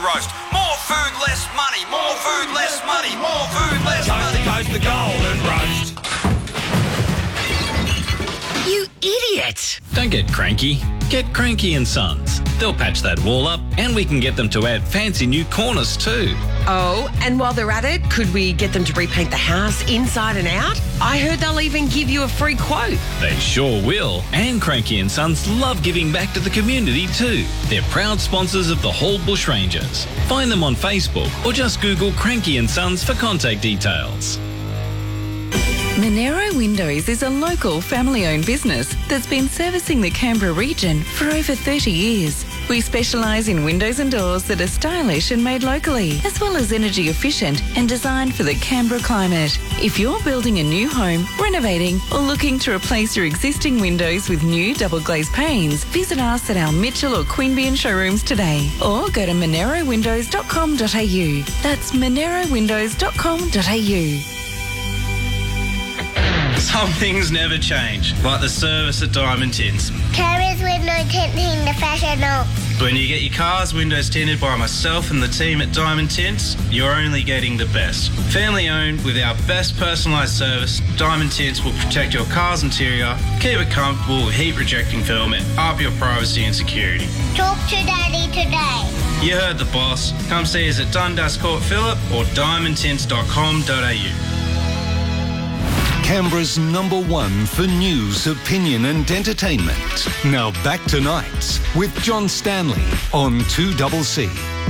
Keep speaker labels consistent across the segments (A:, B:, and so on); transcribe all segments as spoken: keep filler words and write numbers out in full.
A: Roast. More food, less money. More food, less money. More food, less money.
B: Coast to coast, the Golden Roast.
C: You idiot!
D: Don't get cranky. Get Cranky and Sons. They'll patch that wall up and we can get them to add fancy new corners too.
C: Oh, and while they're at it, could we get them to repaint the house inside and out? I heard they'll even give you a free quote.
D: They sure will. And Cranky and Sons love giving back to the community too. They're proud sponsors of the Hall Bushrangers. Find them on Facebook or just Google Cranky and Sons for contact details.
E: Monero Windows is a local family-owned business that's been servicing the Canberra region for over thirty years. We specialise in windows and doors that are stylish and made locally, as well as energy efficient and designed for the Canberra climate. If you're building a new home, renovating or looking to replace your existing windows with new double glazed panes, visit us at our Mitchell or Queanbeyan showrooms today or go to monero windows dot com dot a u. That's monero windows dot com dot a u.
F: Some things never change, like the service at Diamond Tints.
G: Carers window tinting professional.
F: When you get your car's windows tinted by myself and the team at Diamond Tints, you're only getting the best. Family owned with our best personalised service, Diamond Tints will protect your car's interior, keep it comfortable with heat rejecting film and up your privacy and security.
G: Talk to Daddy today.
F: You heard the boss. Come see us at Dundas Court Phillip or diamond tints dot com dot a u.
H: Canberra's number one for news, opinion and entertainment. Now back to Nights with John Stanley on two C C.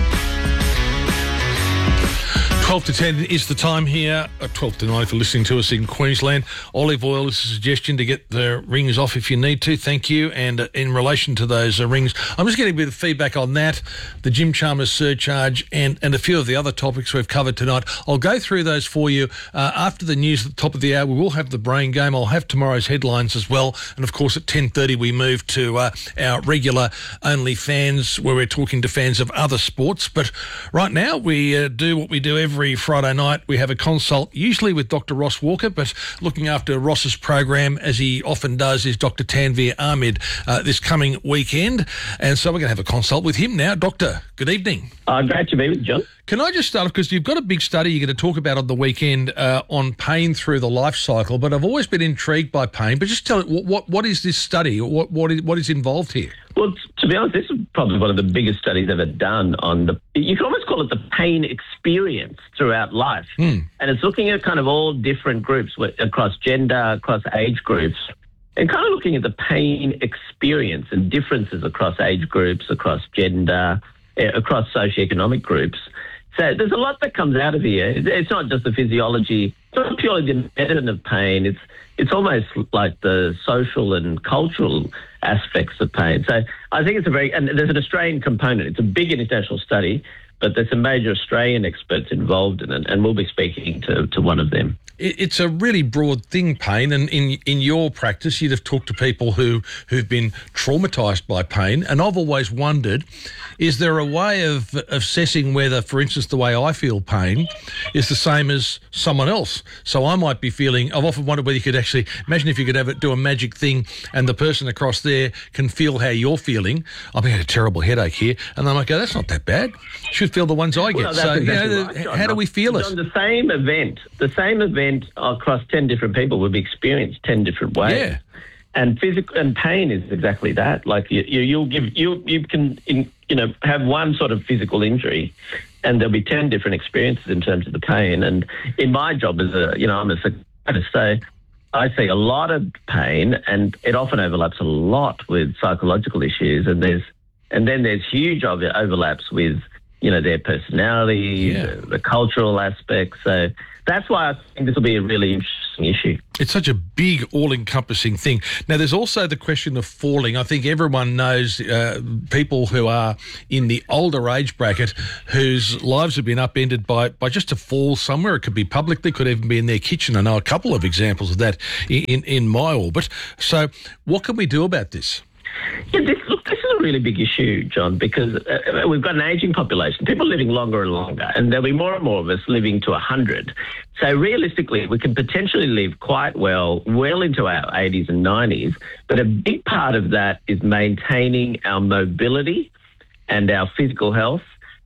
I: twelve to ten is the time here, uh, twelve to nine for listening to us in Queensland. Olive oil is a suggestion to get the rings off if you need to. Thank you. And uh, in relation to those uh, rings, I'm just getting a bit of feedback on that, the Jim Chalmers surcharge and, and a few of the other topics we've covered tonight. I'll go through those for you uh, after the news at the top of the hour. We will have the brain game. I'll have tomorrow's headlines as well. And, of course, at ten thirty we move to uh, our regular Only Fans where we're talking to fans of other sports. But right now we uh, do what we do every Every Friday night. We have a consult, usually with Doctor Ross Walker, but looking after Ross's program, as he often does, is Doctor Tanveer Ahmed uh, this coming weekend. And so we're going to have a consult with him now. Doctor, good evening.
J: Uh, great to be with you, John.
I: Can I just start off, because you've got a big study you're going to talk about on the weekend uh, on pain through the life cycle, but I've always been intrigued by pain. But just tell it, what, what, what is this study? What, what, is, what is involved here?
J: Well, to be honest, this is probably one of the biggest studies ever done on the, you can almost call it the pain experience throughout life.
I: Mm.
J: And it's looking at kind of all different groups across gender, across age groups, and kind of looking at the pain experience and differences across age groups, across gender, across socioeconomic groups. So there's a lot that comes out of here. It's not just the physiology, it's not purely the medicine of pain. It's it's almost like the social and cultural aspects of pain. So I think it's a very, and there's an Australian component. It's a big international study, but there's some major Australian experts involved in it, and we'll be speaking to, to one of them.
I: It's a really broad thing, pain, and in, in your practice, you'd have talked to people who, who've been traumatised by pain, and I've always wondered, is there a way of, of assessing whether, for instance, the way I feel pain is the same as someone else? So I might be feeling, I've often wondered whether you could actually, imagine if you could have it, do a magic thing and the person across there can feel how you're feeling. I've had a terrible headache here, and they might go, that's not that bad. Should feel the ones I get.
J: Well,
I: so,
J: exactly
I: you know,
J: right,
I: the,
J: John.
I: how do we feel it?
J: On the same event, the same event across ten different people would be experienced ten different ways.
I: Yeah.
J: And physical and pain is exactly that. Like you, you you'll give you you can in, you know have one sort of physical injury, and there'll be ten different experiences in terms of the pain. And in my job as a you know I'm a psychiatrist, so I see a lot of pain, and it often overlaps a lot with psychological issues. And there's and then there's huge over- overlaps with you know their personality,
I: Yeah.
J: the, the cultural aspects. So that's why I think this will be a really interesting issue.
I: It's such a big, all-encompassing thing. Now, there's also the question of falling. I think everyone knows uh, people who are in the older age bracket whose lives have been upended by, by just a fall somewhere. It could be publicly, could even be in their kitchen. I know a couple of examples of that in, in, in my orbit. So what can we do about this?
J: Yeah, this, look, this is a really big issue, John, because uh, we've got an ageing population, people living longer and longer, and there'll be more and more of us living to one hundred. So realistically, we can potentially live quite well, well into our eighties and nineties, but a big part of that is maintaining our mobility and our physical health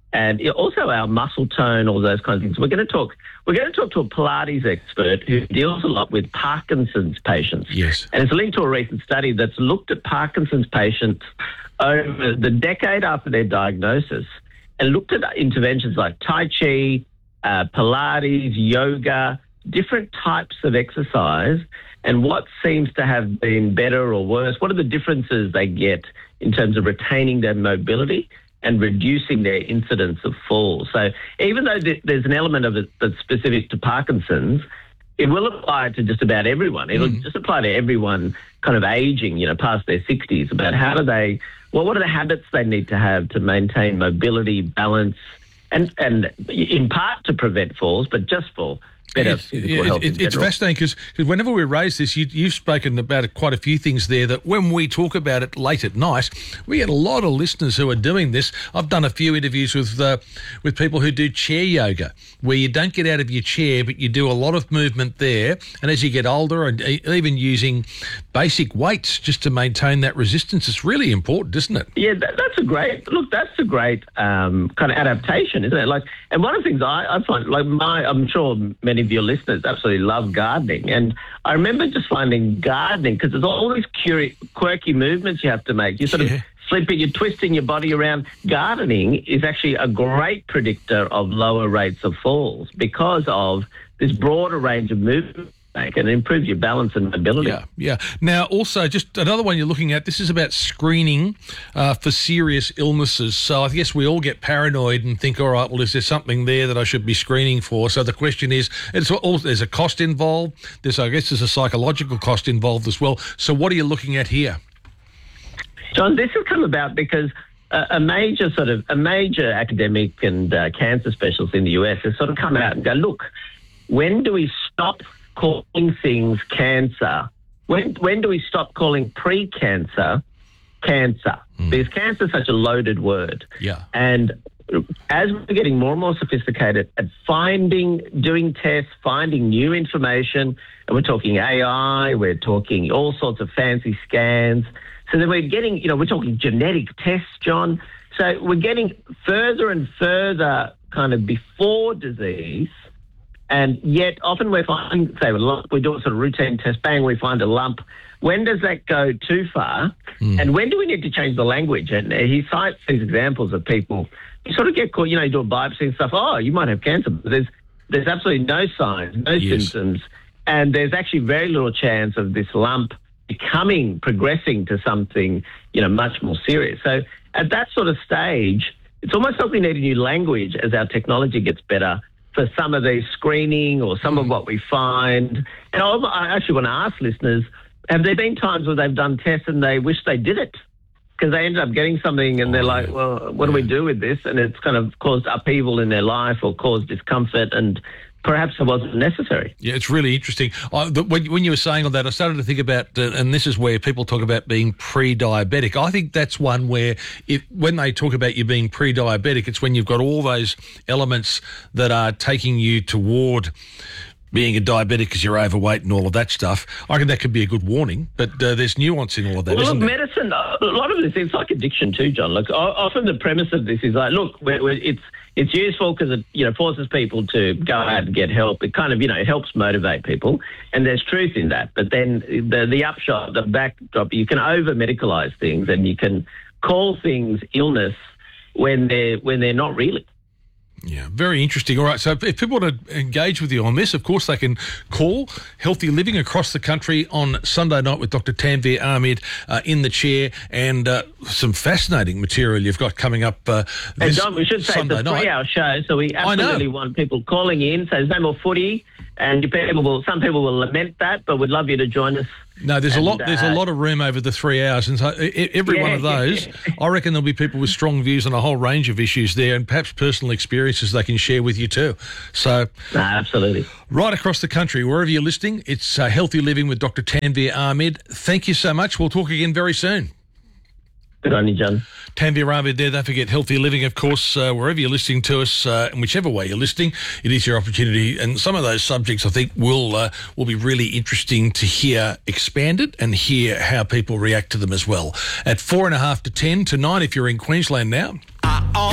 J: and also our muscle tone, all those kinds of things. We're going to talk. We're going to talk to a Pilates expert who deals a lot with Parkinson's patients.
I: Yes,
J: and it's linked to a recent study that's looked at Parkinson's patients over the decade after their diagnosis, and looked at interventions like Tai Chi, uh, Pilates, yoga, different types of exercise, and what seems to have been better or worse. What are the differences they get in terms of retaining their mobility and reducing their incidence of falls? So even though th- there's an element of it that's specific to Parkinson's, it will apply to just about everyone. It'll mm. just apply to everyone kind of aging, you know, past their sixties, about how do they, well, what are the habits they need to have to maintain mobility, balance, and, and in part to prevent falls, but just for better
I: It's,
J: physical health
I: it,
J: in
I: it's
J: general.
I: fascinating because whenever we raise this, you, you've spoken about quite a few things there that when we talk about it late at night, we get a lot of listeners who are doing this. I've done a few interviews with uh, with people who do chair yoga, where you don't get out of your chair, but you do a lot of movement there. And as you get older, and even using basic weights just to maintain that resistance, it's really important, isn't it?
J: Yeah, that, that's a great, look, that's a great um, kind of adaptation, isn't it? Like, and one of the things I, I find, like my, I'm sure many of your listeners absolutely love gardening. And I remember just finding gardening, because there's all these curi- quirky movements you have to make. You sort
I: Yeah.
J: of flipping, you're twisting your body around. Gardening is actually a great predictor of lower rates of falls because of this broader range of movement. And improve your balance and mobility.
I: Yeah, yeah. Now, also, just another one you're looking at, this is about screening uh, for serious illnesses. So I guess we all get paranoid and think, all right, well, is there something there that I should be screening for? So the question is, it's all, there's a cost involved. There's, I guess there's a psychological cost involved as well. So what are you looking at here?
J: John, this has come about because a, a major sort of, a major academic and uh, cancer specialist in the U S has sort of come out and go, look, when do we stop calling things cancer? When when do we stop calling pre-cancer cancer? Mm. Because cancer is such a loaded word.
I: Yeah.
J: And as we're getting more and more sophisticated at finding, doing tests, finding new information, and we're talking A I, we're talking all sorts of fancy scans. So then we're getting, you know, we're talking genetic tests, John. So we're getting further and further kind of before disease. And yet often we find, say, we do a sort of routine test, bang, we find a lump. When does that go too far? Mm. And when do we need to change the language? And he cites these examples of people, you sort of get caught, you know, you do a biopsy and stuff, oh, you might have cancer. But there's, there's absolutely no signs, no
I: yes.
J: symptoms. And there's actually very little chance of this lump becoming, progressing to something, you know, much more serious. So at that sort of stage, it's almost like we need a new language as our technology gets better for some of these screening or some mm. of what we find. And I actually want to ask listeners, have there been times where they've done tests and they wish they did it? Because they ended up getting something and oh, they're like, well, what yeah. do we do with this? And it's kind of caused upheaval in their life or caused discomfort, and perhaps it wasn't necessary.
I: Yeah, it's really interesting. I, the, when, when you were saying all that, I started to think about, uh, and this is where people talk about being pre-diabetic. I think that's one where if when they talk about you being pre-diabetic, it's when you've got all those elements that are taking you toward being a diabetic because you're overweight and all of that stuff. I reckon that could be a good warning, but uh, there's nuance in all of that,
J: well,
I: isn't
J: look,
I: there?
J: medicine, a lot of this, it's like addiction too, John. Look, often the premise of this is like, look, we're, we're, it's it's useful because it, you know, forces people to go out and get help. It kind of, you know, it helps motivate people, and there's truth in that. But then the the upshot, the backdrop, you can over-medicalise things and you can call things illness when they're when they're not really.
I: Yeah, very interesting. All right, so if people want to engage with you on this, of course, they can call Healthy Living across the country on Sunday night with Doctor Tanveer Ahmed uh, in the chair, and uh, some fascinating material you've got coming up uh, this
J: And John, we should say
I: Sunday
J: it's a three-hour show, so we absolutely want people calling in. So there's no more footy, and people will, some people will lament that, but we'd love you to join us.
I: No, there's
J: and,
I: a lot. There's
J: uh,
I: a lot of room over the three hours, and so every
J: yeah,
I: one of those,
J: yeah.
I: I reckon there'll be people with strong views on a whole range of issues there, and perhaps personal experiences they can share with you too. So,
J: no, absolutely,
I: right across the country, wherever you're listening, it's uh, Healthy Living with Doctor Tanveer Ahmed. Thank you so much. We'll talk again very soon.
J: Good on you, John.
I: Tanveer Ahmed there. Don't forget Healthy Living, of course, uh, wherever you're listening to us, uh, and whichever way you're listening, it is your opportunity. And some of those subjects, I think, will uh, will be really interesting to hear expanded and hear how people react to them as well. At four and a half to ten tonight, if you're in Queensland now.